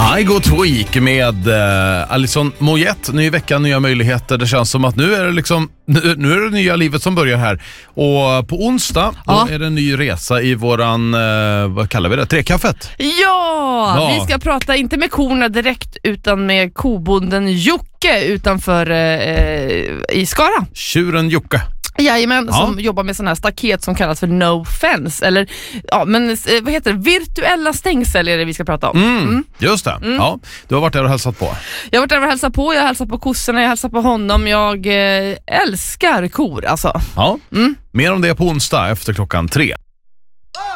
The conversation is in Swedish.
I Go Tweak med Alison Moyet. Ny vecka, nya möjligheter. Det känns som att nu är det liksom nu är det nya livet som börjar här. Och på onsdag då är det en ny resa i våran vad kallar vi det? Trekaffet. Ja, vi ska prata inte med korna direkt utan med kobonden Jocke utanför i Skara. Tjuren Jocke. Jajamän, som jobbar med sådana här staket som kallas för no fence. Eller, vad heter det? Virtuella stängsel är det vi ska prata om. Just det. Ja, du har varit där och hälsat på. Jag har varit där och hälsat på. Jag hälsar på kossorna, jag hälsar på honom. Jag älskar kor, alltså. Ja, mer om det på onsdag efter 3:00.